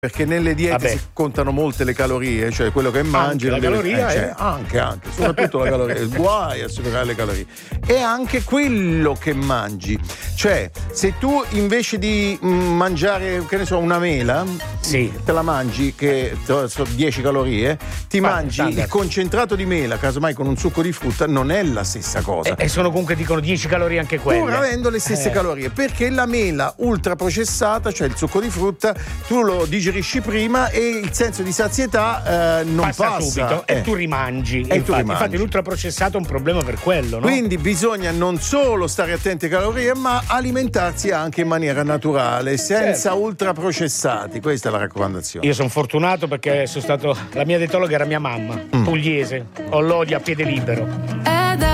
Perché nelle diete si contano molte le calorie, cioè quello che mangi. Anche la caloria anche, soprattutto la caloria. Guai a superare le calorie. E anche quello che mangi. Cioè, se tu invece di mangiare, che ne so, una mela, te la mangi, che sono 10 calorie, mangi il concentrato di mela, casomai con un succo di frutta, non è la stessa cosa. E sono comunque, dicono, 10 calorie anche quelle. Pur avendo le stesse calorie, perché la mela ultraprocessata, cioè il succo di frutta, tu lo digerisci prima e il senso di sazietà non passa subito e tu rimangi. Infatti l'ultraprocessato è un problema per quello, no? Quindi bisogna non solo stare attenti alle calorie, ma alimentarsi anche in maniera naturale, senza ultraprocessati. Questa è la raccomandazione. Io sono fortunato perché la mia dietologa era mia mamma, pugliese, ho l'olio a piede libero.